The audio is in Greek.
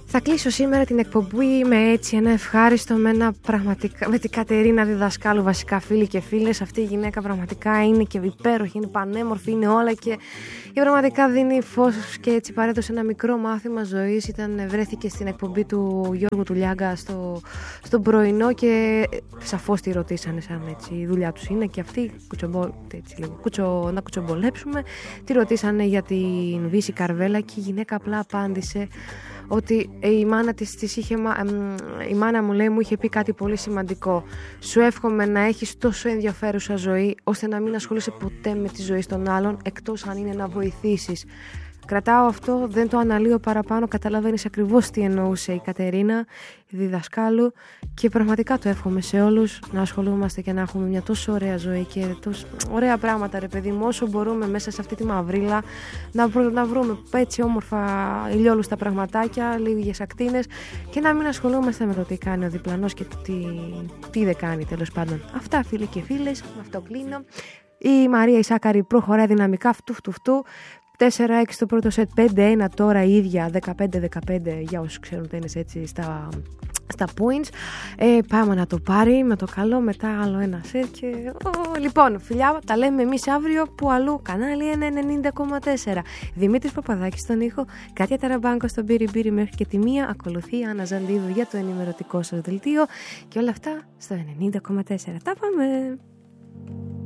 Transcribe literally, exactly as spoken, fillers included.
Θα κλείσω σήμερα την εκπομπή με έτσι ένα ευχάριστο με, ένα πραγματικά, με την Κατερίνα Διδασκάλου, βασικά φίλοι και φίλες. Αυτή η γυναίκα πραγματικά είναι και υπέροχη, είναι πανέμορφη, είναι όλα και, και πραγματικά δίνει φως και έτσι παρέδωσε ένα μικρό μάθημα ζωής. Ήταν, βρέθηκε στην εκπομπή του Γιώργου του Λιάγκα στο, στο πρωινό και σαφώς τη ρωτήσανε σαν έτσι η δουλειά τους είναι και αυτή κουτσομπο, έτσι, λίγο, κουτσο, να κουτσομπολέψουμε. Τη ρωτήσανε για την Βύση Καρβέλα και η γυναίκα απλά απάντησε ότι η μάνα της, της είχε, η μάνα μου λέει μου είχε πει κάτι πολύ σημαντικό. Σου εύχομαι να έχεις τόσο ενδιαφέρουσα ζωή ώστε να μην ασχολείσαι ποτέ με τη ζωή των άλλων εκτός αν είναι να βοηθήσεις. Κρατάω αυτό, δεν το αναλύω παραπάνω, καταλαβαίνεις ακριβώς τι εννοούσε η Κατερίνα, η Διδασκάλου και πραγματικά το εύχομαι σε όλους να ασχολούμαστε και να έχουμε μια τόσο ωραία ζωή και τόσο ωραία πράγματα ρε παιδί μου, όσο μπορούμε μέσα σε αυτή τη μαυρίλα να, βρω, να βρούμε έτσι όμορφα ηλιόλουστα πραγματάκια, λίγες ακτίνες και να μην ασχολούμαστε με το τι κάνει ο διπλανός και το τι, τι δεν κάνει τέλος πάντων. Αυτά φίλοι και φίλες, με αυτό κλείνω. Η Μαρία Ισάκαρη προχωράει δυναμικά φτου φτου φτου. τέσσερα έξι στο πρώτο σετ, πέντε ένα τώρα η ίδια, δεκαπέντε δεκαπέντε για όσους ξέρουν τένις έτσι στα, στα points. Ε, πάμε να το πάρει με το καλό, μετά άλλο ένα σετ και... Oh, λοιπόν, φιλιά, τα λέμε εμείς αύριο που αλλού, κανάλι ένα ενενήντα κόμμα τέσσερα. Δημήτρης Παπαδάκης στον ήχο, Κάτια Ταραμπάνκο στον Μπύρι Μπύρι μέχρι και τη μία, ακολουθεί Άννα Ζαντίδου για το ενημερωτικό σας δελτίο και όλα αυτά στο ενενήντα κόμμα τέσσερα. Τα πάμε!